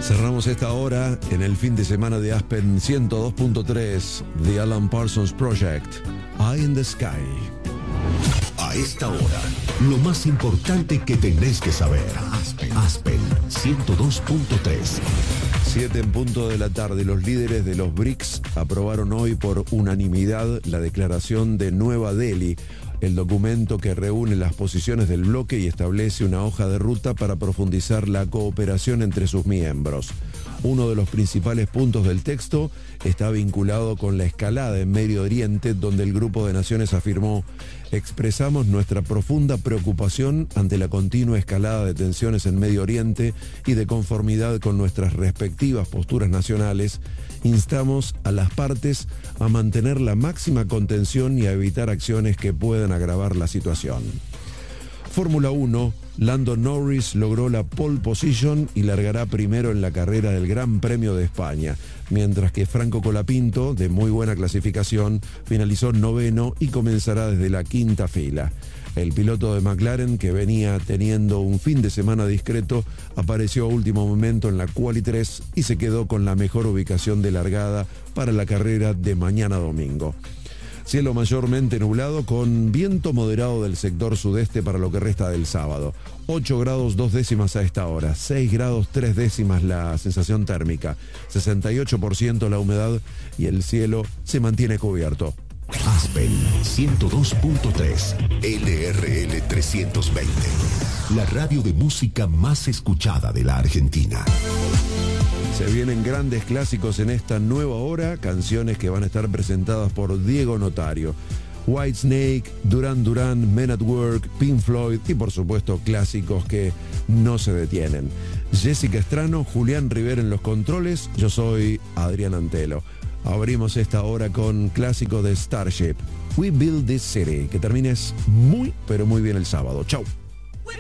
Cerramos esta hora en el fin de semana de Aspen 102.3, The Alan Parsons Project, Eye in the Sky. A esta hora, lo más importante que tenés que saber. Aspen 102.3. 7 en punto de la tarde. Los líderes de los BRICS aprobaron hoy por unanimidad la declaración de Nueva Delhi, el documento que reúne las posiciones del bloque y establece una hoja de ruta para profundizar la cooperación entre sus miembros. Uno de los principales puntos del texto está vinculado con la escalada en Medio Oriente, donde el Grupo de Naciones afirmó: expresamos nuestra profunda preocupación ante la continua escalada de tensiones en Medio Oriente y de conformidad con nuestras respectivas posturas nacionales, instamos a las partes a mantener la máxima contención y a evitar acciones que puedan agravar la situación. Fórmula 1, Lando Norris logró la pole position y largará primero en la carrera del Gran Premio de España, mientras que Franco Colapinto, de muy buena clasificación, finalizó noveno y comenzará desde la quinta fila. El piloto de McLaren, que venía teniendo un fin de semana discreto, apareció a último momento en la Quali 3 y se quedó con la mejor ubicación de largada para la carrera de mañana domingo. Cielo mayormente nublado con viento moderado del sector sudeste para lo que resta del sábado. 8 grados 2 décimas a esta hora, 6 grados 3 décimas la sensación térmica, 68% la humedad y el cielo se mantiene cubierto. Aspen 102.3, LRL 320, la radio de música más escuchada de la Argentina. Se vienen grandes clásicos en esta nueva hora, canciones que van a estar presentadas por Diego Notario. Whitesnake, Duran Duran, Men at Work, Pink Floyd y por supuesto clásicos que no se detienen. Jessica Estrano, Julián Rivera en los controles, yo soy Adrián Antelo. Abrimos esta hora con clásico de Starship, We Build This City. Que termines muy pero muy bien el sábado. Chau.